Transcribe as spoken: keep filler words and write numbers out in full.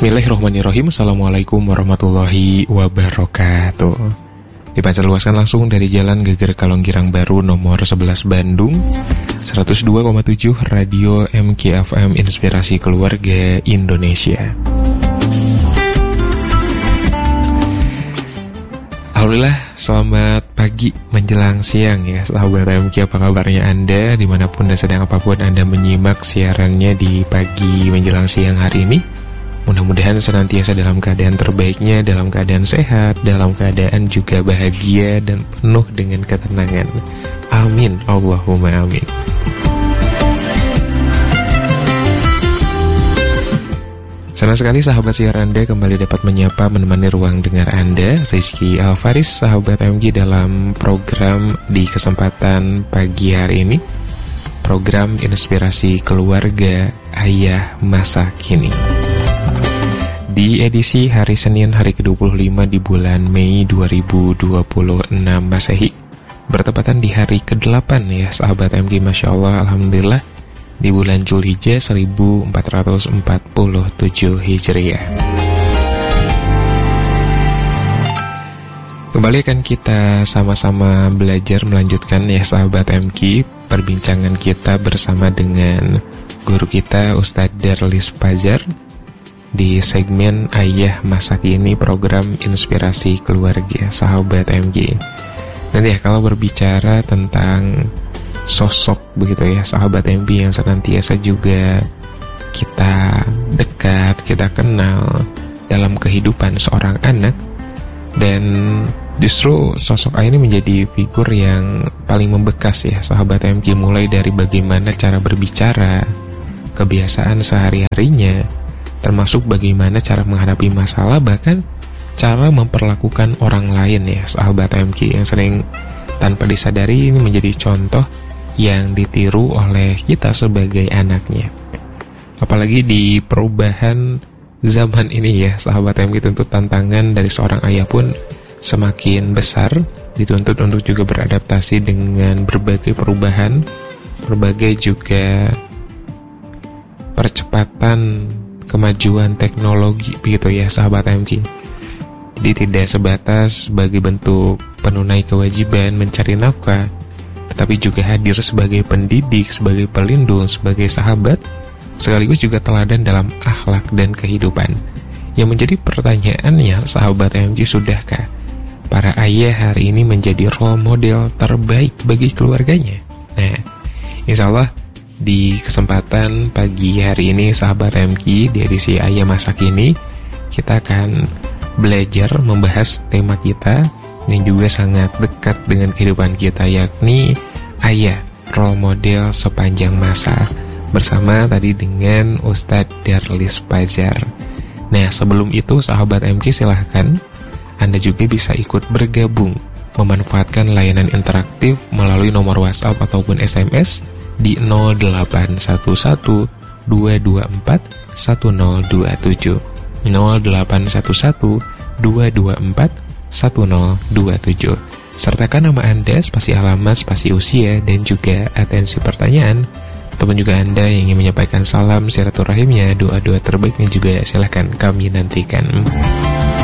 Bismillahirrahmanirrahim. Assalamualaikum warahmatullahi wabarakatuh. Dipancar luaskan langsung dari Jalan Geger Kalonggirang Baru nomor sebelas Bandung, seratus dua koma tujuh Radio M K F M Inspirasi Keluarga Indonesia. Alhamdulillah, selamat pagi menjelang siang ya sahabat M K. Apa kabarnya Anda dimanapun dan sedang apapun Anda menyimak siarannya di pagi menjelang siang hari ini? Mudah-mudahan senantiasa dalam keadaan terbaiknya, dalam keadaan sehat, dalam keadaan juga bahagia dan penuh dengan ketenangan. Amin, Allahumma amin. Senang sekali sahabat siar Anda kembali dapat menyapa menemani ruang dengar Anda, Rizky Alfaris, sahabat M G dalam program di kesempatan pagi hari ini, program Inspirasi Keluarga Ayah Masa Kini. Di edisi hari Senin hari ke dua puluh lima di bulan Mei dua ribu dua puluh enam Masehi, bertepatan di hari ke delapan ya sahabat M G, Masya Allah, Alhamdulillah, di bulan Zulhijjah seribu empat ratus empat puluh tujuh Hijriah. Kembali akan kita sama-sama belajar melanjutkan ya sahabat M K perbincangan kita bersama dengan guru kita Ustadz Darlis Pajar di segmen Ayah Masa Kini program Inspirasi Keluarga sahabat M K. Dan ya, kalau berbicara tentang sosok begitu ya sahabat M P yang senantiasa juga kita dekat, kita kenal dalam kehidupan seorang anak, dan justru sosok ayah ini menjadi figur yang paling membekas ya sahabat M K, mulai dari bagaimana cara berbicara, kebiasaan sehari-harinya, termasuk bagaimana cara menghadapi masalah, bahkan cara memperlakukan orang lain ya sahabat M K, yang sering tanpa disadari ini menjadi contoh yang ditiru oleh kita sebagai anaknya. Apalagi di perubahan zaman ini ya sahabat M K, tentu tantangan dari seorang ayah pun semakin besar, dituntut untuk juga beradaptasi dengan berbagai perubahan, berbagai juga percepatan kemajuan teknologi begitu ya sahabat M K. Jadi tidak sebatas sebagai bentuk penunai kewajiban mencari nafkah, tetapi juga hadir sebagai pendidik, sebagai pelindung, sebagai sahabat, sekaligus juga teladan dalam akhlak dan kehidupan. Yang menjadi pertanyaannya sahabat M K, sudahkah para ayah hari ini menjadi role model terbaik bagi keluarganya? Nah, insya Allah di kesempatan pagi hari ini sahabat M K, di edisi Ayah Masa Kini, kita akan belajar membahas tema kita yang juga sangat dekat dengan kehidupan kita, yakni ayah, role model sepanjang masa, bersama tadi dengan Ustadz Darlis Pajar. Nah, sebelum itu sahabat M K, silahkan Anda juga bisa ikut bergabung, memanfaatkan layanan interaktif melalui nomor WhatsApp ataupun S M S di nol delapan satu satu dua dua empat satu nol dua tujuh, nol delapan satu satu dua dua empat satu nol dua tujuh. Sertakan nama Anda, spasi alamat, spasi usia, dan juga atensi pertanyaan. Ataupun juga Anda yang ingin menyampaikan salam silaturahimnya, doa-doa terbaiknya juga silahkan kami nantikan.